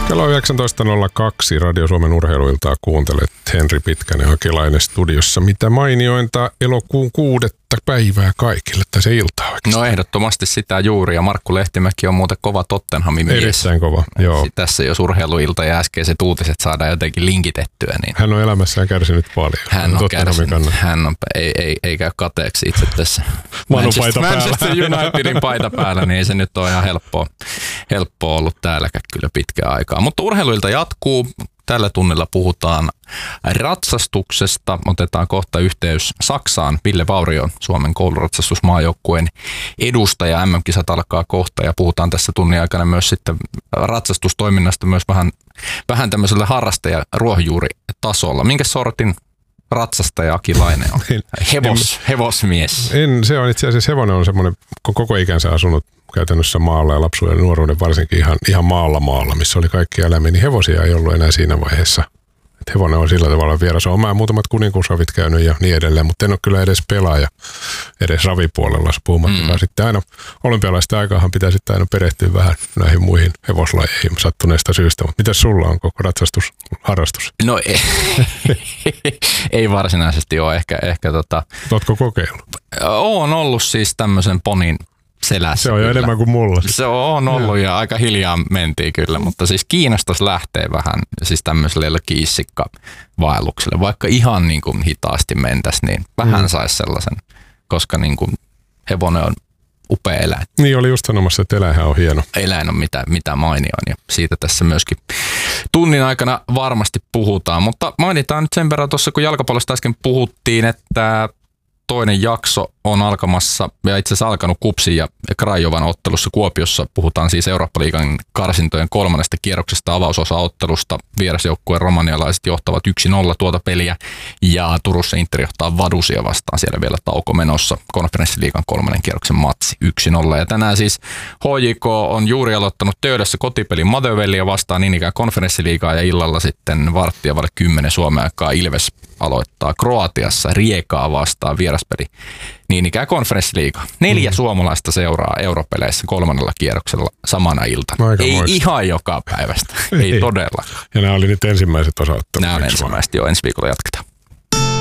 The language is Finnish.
Kello on 19.02. Radio Suomen urheiluiltaa kuuntelet. Henri Pitkänen ja Kelainen studiossa. Mitä mainiointa elokuun 6. päivää kaikille, tai se iltaa oikeastaan. No ehdottomasti sitä juuri, ja Markku Lehtimäki on muuten kova Tottenhamin mies. Erittäin kova, joo. Tässä jos urheiluilta ja äskeiset uutiset saadaan jotenkin linkitettyä. Niin hän on elämässään kärsinyt paljon. Hän on kärsinyt. Hän on, ei käy kateeksi itse tässä. Manchester Unitedin paita päällä, niin ei se nyt ole ihan helppoa ollut täälläkään kyllä pitkään aikaa. Mutta urheiluilta jatkuu. Tällä tunnilla puhutaan ratsastuksesta. Otetaan kohta yhteys Saksaan. Ville Vaurio, Suomen kouluratsastusmaajoukkueen edustaja. MM-kisat alkaa kohta ja puhutaan tässä tunnin aikana myös sitten ratsastustoiminnasta myös vähän tämmöisellä harrastaja ruohonjuuritasolla. Minkä sortin ratsastaja Aki Laine on? Hevosmies. Se on itse asiassa hevonen on semmoinen koko ikänsä asunut käytännössä maalla ja lapsuuden ja nuoruuden varsinkin ihan maalla, missä oli kaikki eläimiä, niin hevosia ei ollut enää siinä vaiheessa. Et hevonen on sillä tavalla vieras. Olen muutamat kuninkuusravit käynyt ja niin edelleen, mutta en ole kyllä edes pelaaja edes ravipuolella puhumattakaan. Sitten aina olympialaisten aikaahan pitää sitten aina perehtyä vähän näihin muihin hevoslajeihin sattuneesta syystä. Mutta mitäs sulla on koko ratsastusharrastus? No ei varsinaisesti ole. Ehkä Ootko kokeillut? Olen ollut siis tämmöisen ponin selässä. Se on jo enemmän kuin mulla. Se on ollut ja aika hiljaa mentiin kyllä, mutta siis kiinnostaisi lähteä vähän siis tämmöiselle kiissikka-vaellukselle. Vaikka ihan niin kuin hitaasti mentäisi, niin vähän saisi sellaisen, koska niin kuin hevonen on upea eläin. Niin oli just sanomassa, että eläinhän on hieno. Eläin on mitä mainioin ja siitä tässä myöskin tunnin aikana varmasti puhutaan. Mutta mainitaan nyt sen verran tuossa, kun jalkapallosta äsken puhuttiin, että toinen jakso on alkamassa ja itse asiassa alkanut KuPSin ja Crajovan ottelussa Kuopiossa. Puhutaan siis Eurooppa-liigan karsintojen 3. kierroksesta avausosaottelusta. Vierasjoukkueen romanialaiset johtavat 1-0 tuota peliä ja Turussa Inter johtaa Vadusia vastaan. Siellä vielä tauko menossa. Konferenssiliigan 3. kierroksen matsi 1-0. Ja tänään siis HJK on juuri aloittanut Töölössä kotipelin Madövelliä vastaan niin ikään konferenssiliigaa ja illalla sitten 9:10 Suomen aikaa Ilves aloittaa Kroatiassa Riekaa vastaan vieraspeli niin ikään konferenssiliiga. 4 suomalaista seuraa europeleissä 3. kierroksella samana iltana. Ei ihan joka päivästä. Ei todellakaan. Ja nämä oli nyt ensimmäiset osaottelut. Nämä on ensimmäiset, jo ensi viikolla jatketaan.